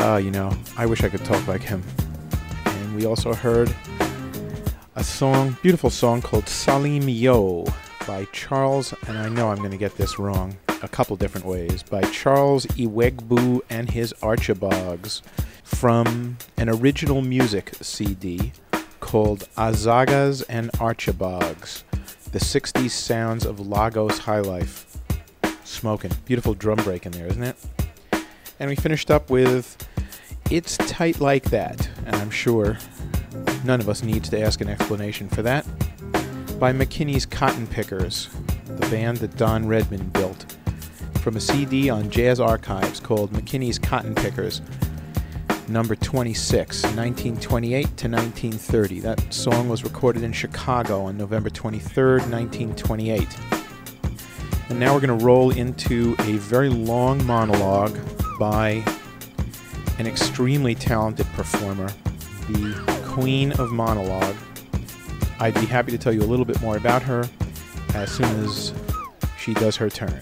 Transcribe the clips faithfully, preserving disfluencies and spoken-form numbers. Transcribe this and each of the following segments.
Uh, you know, I wish I could talk like him. And we also heard a song, beautiful song called Salim Yo by Charles, and I know I'm going to get this wrong a couple different ways, by Charles Iwegbu and his Archibogs from an original music C D called Azagas and Archibogs, the sixties sounds of Lagos high life. Smoking. Beautiful drum break in there, isn't it? And we finished up with It's Tight Like That, and I'm sure none of us needs to ask an explanation for that, by McKinney's Cotton Pickers, the band that Don Redman built, from a C D on Jazz Archives called McKinney's Cotton Pickers, number twenty-six, nineteen twenty-eight to nineteen thirty. That song was recorded in Chicago on November twenty-third, nineteen twenty-eight. And now we're going to roll into a very long monologue by an extremely talented performer, the Queen of Monologue. I'd be happy to tell you a little bit more about her as soon as she does her turn.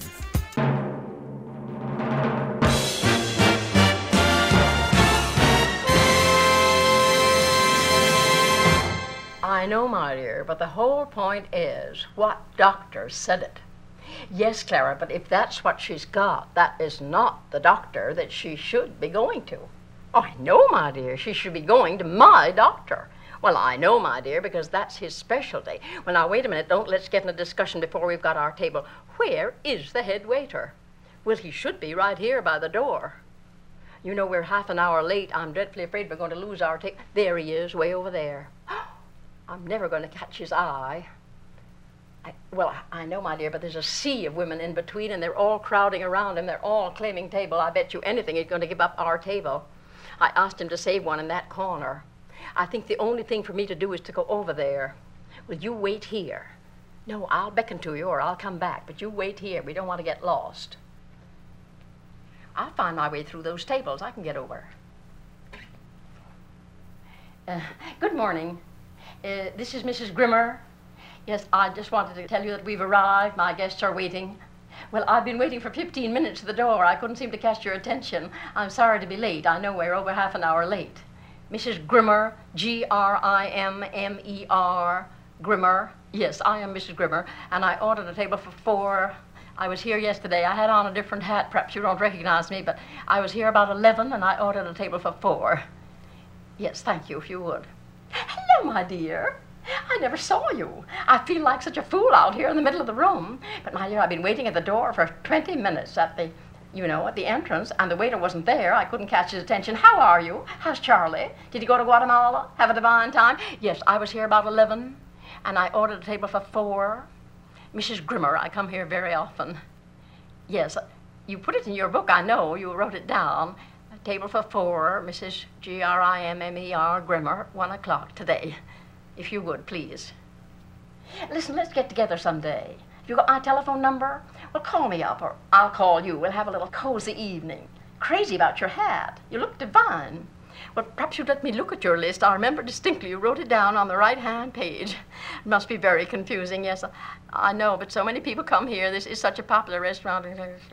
I know, my dear, but the whole point is, what doctor said it? Yes, Clara, but if that's what she's got, that is not the doctor that she should be going to. Oh, I know, my dear, she should be going to my doctor. Well, I know, my dear, because that's his specialty. Well, now, wait a minute. Don't let's get in a discussion before we've got our table. Where is the head waiter? Well, he should be right here by the door. You know, we're half an hour late. I'm dreadfully afraid we're going to lose our table. There he is, way over there. I'm never going to catch his eye. I, well, I know, my dear, but there's a sea of women in between, and they're all crowding around him. They're all claiming table. I bet you anything he's going to give up our table. I asked him to save one in that corner. I think the only thing for me to do is to go over there. Will you wait here? No, I'll beckon to you or I'll come back, but you wait here. We don't want to get lost. I'll find my way through those tables. I can get over. Uh, good morning. Uh, this is Missus Grimmer. Yes, I just wanted to tell you that we've arrived. My guests are waiting. Well, I've been waiting for fifteen minutes at the door. I couldn't seem to catch your attention. I'm sorry to be late. I know we're over half an hour late. Missus Grimmer, G R I M M E R, Grimmer. Yes, I am Missus Grimmer, and I ordered a table for four. I was here yesterday. I had on a different hat. Perhaps you don't recognize me, but I was here about eleven, and I ordered a table for four. Yes, thank you, if you would. Hello, my dear. I never saw you. I feel like such a fool out here in the middle of the room. But, my dear, I've been waiting at the door for twenty minutes at the, you know, at the entrance, and the waiter wasn't there. I couldn't catch his attention. How are you? How's Charlie? Did he go to Guatemala? Have a divine time? Yes, I was here about eleven, and I ordered a table for four. Missus Grimmer, I come here very often. Yes, you put it in your book, I know. You wrote it down. A table for four, Missus G R I M M E R Grimmer, one o'clock today. If you would, please. Listen, let's get together someday. You got my telephone number? Well, call me up, or I'll call you. We'll have a little cozy evening. Crazy about your hat. You look divine. Well, perhaps you'd let me look at your list. I remember distinctly you wrote it down on the right-hand page. It must be very confusing, yes. I know, but so many people come here. This is such a popular restaurant.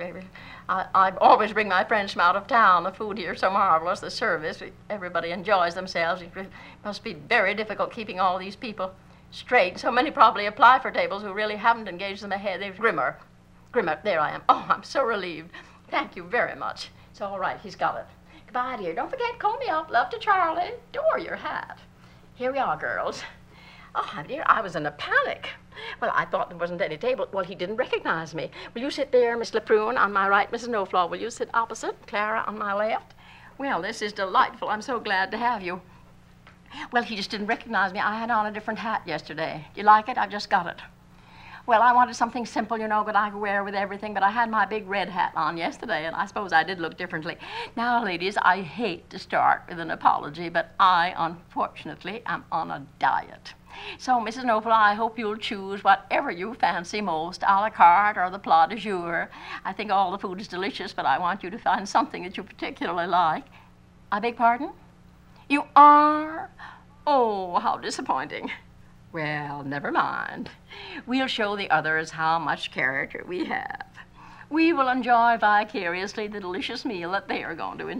I, I always bring my friends from out of town. The food here is so marvelous, the service. Everybody enjoys themselves. It must be very difficult keeping all these people straight. So many probably apply for tables who really haven't engaged them ahead. They've Grimmer. Grimmer, there I am. Oh, I'm so relieved. Thank you very much. It's all right, he's got it. Goodbye, dear. Don't forget, call me up. Love to Charlie. Adore your hat. Here we are, girls. Oh, dear, I was in a panic. Well, I thought there wasn't any table. Well, he didn't recognize me. Will you sit there, Miss LaPrune, on my right, Missus Knoflaw? Will you sit opposite, Clara, on my left? Well, this is delightful. I'm so glad to have you. Well, he just didn't recognize me. I had on a different hat yesterday. Do you like it? I've just got it. Well, I wanted something simple, you know, that I could wear with everything, but I had my big red hat on yesterday, and I suppose I did look differently. Now, ladies, I hate to start with an apology, but I, unfortunately, am on a diet. So, Missus Knoflaw, I hope you'll choose whatever you fancy most, a la carte or the plat du jour. I think all the food is delicious, but I want you to find something that you particularly like. I beg pardon? You are? Oh, how disappointing. Well, never mind. We'll show the others how much character we have. We will enjoy vicariously the delicious meal that they are going to enjoy.